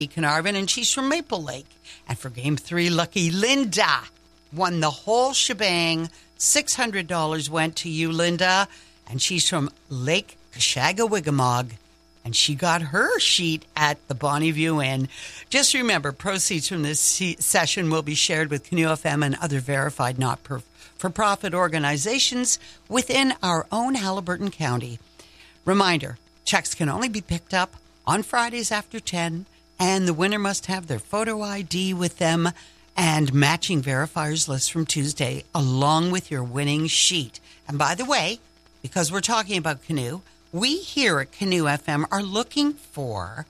Carnarvon, and she's from Maple Lake. And for Game 3, lucky Linda won the whole shebang. $600 went to you, Linda. And she's from Lake Kashagawigamog. And she got her sheet at the Bonneview Inn. Just remember, proceeds from this session will be shared with Canoe FM and other verified not-for-profit organizations within our own Haliburton County. Reminder, checks can only be picked up on Fridays after 10, and the winner must have their photo ID with them and matching verifiers list from Tuesday, along with your winning sheet. And by the way, because we're talking about canoe, we here at Canoe FM are looking for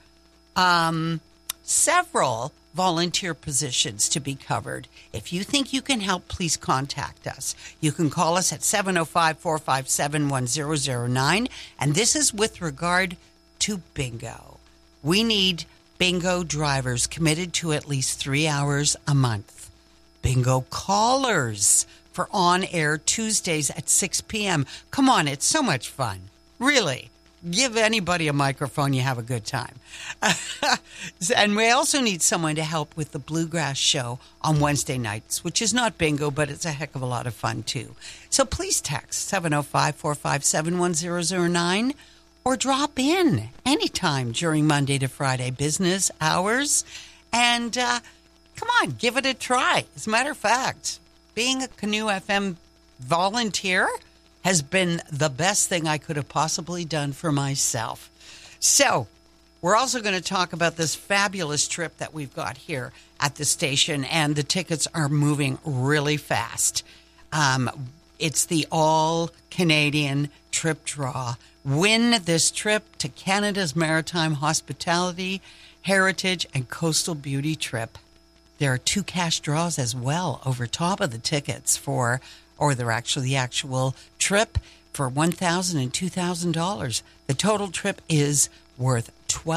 several volunteer positions to be covered. If you think you can help, please contact us. You can call us at 705-457-1009, and this is with regard to bingo. We need bingo drivers committed to at least 3 hours a month. Bingo callers for on-air Tuesdays at 6 p.m. Come on, it's so much fun. Really. Give anybody a microphone, you have a good time. And we also need someone to help with the Bluegrass Show on Wednesday nights, which is not bingo, but it's a heck of a lot of fun, too. So please text 705-457-1009 or drop in anytime during Monday to Friday business hours. And come on, give it a try. As a matter of fact, being a Canoe FM volunteer has been the best thing I could have possibly done for myself. So we're also going to talk about this fabulous trip that we've got here at the station, and the tickets are moving really fast. It's the all-Canadian trip draw. Win this trip to Canada's maritime hospitality, heritage, and coastal beauty trip. There are 2 cash draws as well over top of the tickets they're actually the actual trip for $1,000 and $2,000. The total trip is worth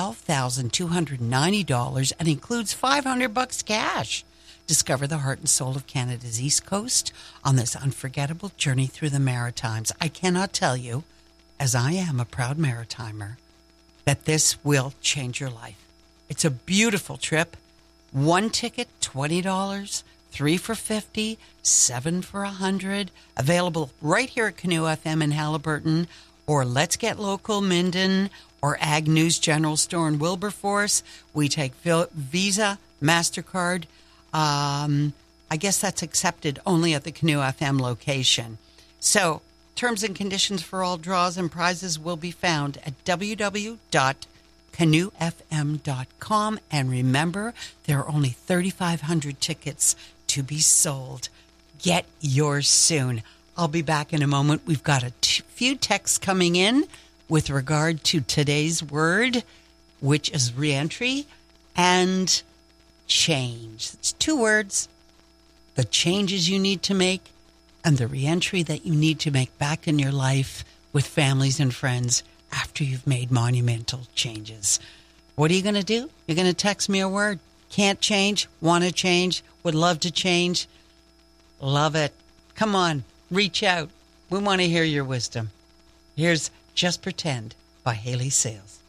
$12,290 and includes $500 cash. Discover the heart and soul of Canada's East Coast on this unforgettable journey through the Maritimes. I cannot tell you, as I am a proud Maritimer, that this will change your life. It's a beautiful trip. 1 ticket, $20. 3 for $50, 7 for $100. Available right here at Canoe FM in Haliburton, or Let's Get Local Minden, or Ag News General Store in Wilberforce. We take Visa, MasterCard. I guess that's accepted only at the Canoe FM location. So terms and conditions for all draws and prizes will be found at www.canoefm.com. And remember, there are only 3,500 tickets to be sold. Get yours soon. I'll be back in a moment. We've got a few texts coming in with regard to today's word, which is reentry and change. It's 2 words. The changes you need to make and the reentry that you need to make back in your life with families and friends after you've made monumental changes. What are you going to do? You're going to text me a word. Can't change, want to change, would love to change. Love it. Come on, reach out. We want to hear your wisdom. Here's Just Pretend by Haley Sales.